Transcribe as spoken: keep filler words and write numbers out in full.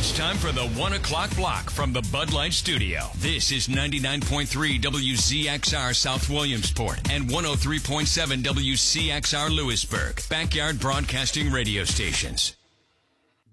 It's time for the one o'clock block from the Bud Light Studio. This is ninety-nine point three W Z X R South Williamsport and one oh three point seven W C X R Lewisburg, Backyard Broadcasting Radio Stations.